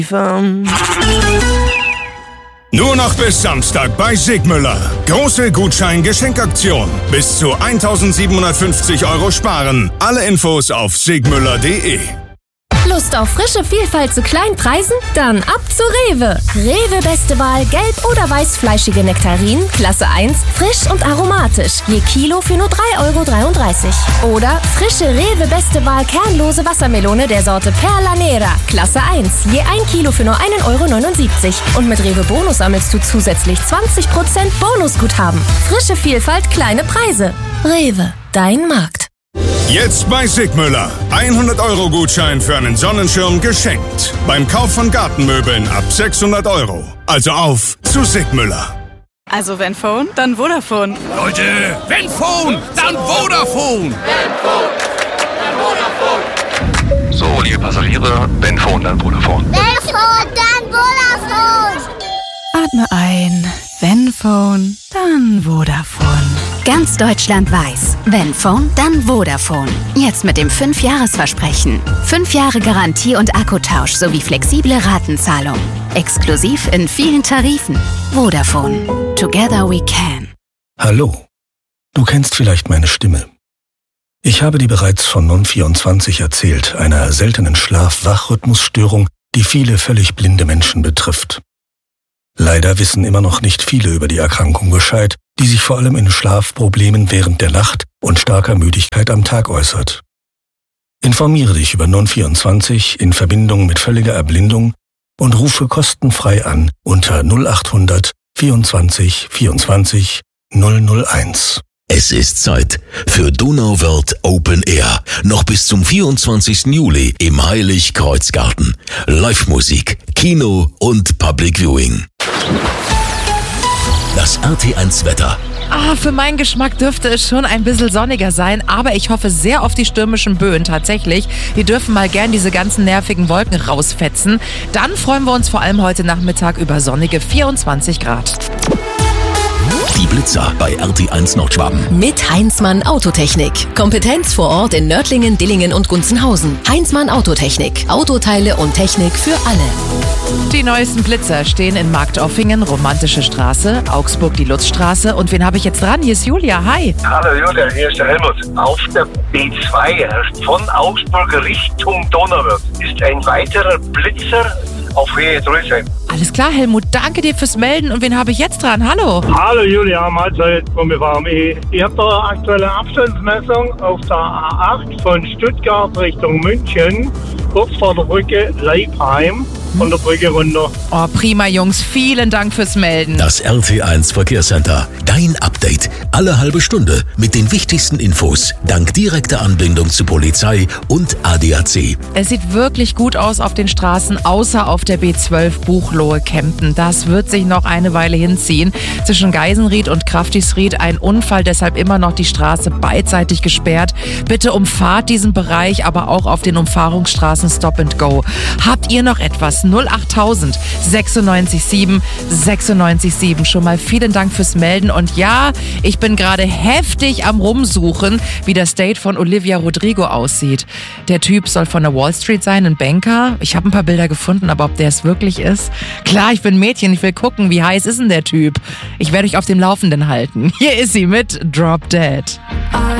Nur noch bis Samstag bei Sigmüller. Große Gutschein-Geschenkaktion. Bis zu 1.750 € sparen. Alle Infos auf sigmüller.de. Lust auf frische Vielfalt zu kleinen Preisen? Dann ab zu Rewe. Rewe beste Wahl gelb- oder weißfleischige Nektarinen, Klasse 1, frisch und aromatisch. Je Kilo für nur 3,33 €. Oder frische Rewe beste Wahl kernlose Wassermelone der Sorte Perla Nera, Klasse 1. Je 1 Kilo für nur 1,79 €. Und mit Rewe Bonus sammelst du zusätzlich 20% Bonusguthaben. Frische Vielfalt, kleine Preise. Rewe, dein Markt. Jetzt bei Sigmüller. 100 € Gutschein für einen Sonnenschirm geschenkt. Beim Kauf von Gartenmöbeln ab 600 €. Also auf zu Sigmüller. Also wenn Phone, dann Vodafone. Leute, wenn Phone, dann Vodafone. So, liebe Passagiere, wenn Phone, dann Vodafone. Wenn Phone, dann Vodafone. Atme ein. Wenn Phone, dann Vodafone. Ganz Deutschland weiß, wenn Phone, dann Vodafone. Jetzt mit dem 5-Jahres-Versprechen. 5 Jahre Garantie und Akkutausch sowie flexible Ratenzahlung. Exklusiv in vielen Tarifen. Vodafone. Together we can. Hallo. Du kennst vielleicht meine Stimme. Ich habe dir bereits von Non24 erzählt, einer seltenen Schlaf-Wach-Rhythmusstörung, die viele völlig blinde Menschen betrifft. Leider wissen immer noch nicht viele über die Erkrankung Bescheid, die sich vor allem in Schlafproblemen während der Nacht und starker Müdigkeit am Tag äußert. Informiere dich über Non24 in Verbindung mit völliger Erblindung und rufe kostenfrei an unter 0800 24 24 001. Es ist Zeit für Donauwörth Open Air. Noch bis zum 24. Juli im Heilig-Kreuz-Garten. Live-Musik, Kino und Public Viewing. Das RT1-Wetter. Für meinen Geschmack dürfte es schon ein bisschen sonniger sein, aber ich hoffe sehr auf die stürmischen Böen tatsächlich. Wir dürfen mal gern diese ganzen nervigen Wolken rausfetzen. Dann freuen wir uns vor allem heute Nachmittag über sonnige 24 Grad. Die Blitzer bei RT1 Nordschwaben. Mit Heinzmann Autotechnik. Kompetenz vor Ort in Nördlingen, Dillingen und Gunzenhausen. Heinzmann Autotechnik. Autoteile und Technik für alle. Die neuesten Blitzer stehen in Marktoffingen, Romantische Straße, Augsburg die Lutzstraße. Und wen habe ich jetzt dran? Hier ist Julia. Hi. Hallo Julia, hier ist der Helmut. Auf der B2 von Augsburg Richtung Donauwörth ist ein weiterer Blitzer auf Höhe 13. Alles klar, Helmut. Danke dir fürs Melden. Und wen habe ich jetzt dran? Hallo. Hallo Julia, Mahlzeit. Ich habe da aktuelle Abstandsmessung auf der A8 von Stuttgart Richtung München, kurz vor der Brücke Leipheim. Von der Brücke runter. Oh, prima, Jungs. Vielen Dank fürs Melden. Das RT1 Verkehrscenter. Dein Update. Alle halbe Stunde mit den wichtigsten Infos. Dank direkter Anbindung zu Polizei und ADAC. Es sieht wirklich gut aus auf den Straßen, außer auf der B12 Buchloe-Kempten. Das wird sich noch eine Weile hinziehen. Zwischen Geisenried und Kraftisried ein Unfall, deshalb immer noch die Straße beidseitig gesperrt. Bitte umfahrt diesen Bereich, aber auch auf den Umfahrungsstraßen Stop and Go. Habt ihr noch etwas? 08000 967 967. Schon mal vielen Dank fürs Melden. Und ja, ich bin gerade heftig am Rumsuchen, wie das Date von Olivia Rodrigo aussieht. Der Typ soll von der Wall Street sein, ein Banker. Ich habe ein paar Bilder gefunden, aber ob der es wirklich ist? Klar, ich bin Mädchen, ich will gucken, wie heiß ist denn der Typ? Ich werde euch auf dem Laufenden halten. Hier ist sie mit Drop Dead.